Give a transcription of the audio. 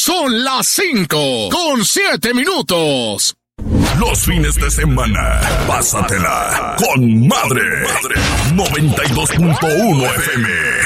Son las 5:07. Los fines de semana, pásatela con madre. 92.1 FM.